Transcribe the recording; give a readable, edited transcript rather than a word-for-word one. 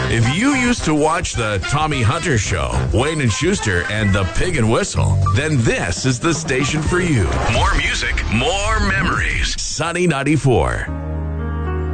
If you used to watch the Tommy Hunter Show, Wayne and Schuster, and the Pig and Whistle, then this is the station for you. More music, more memories. Sunny 94.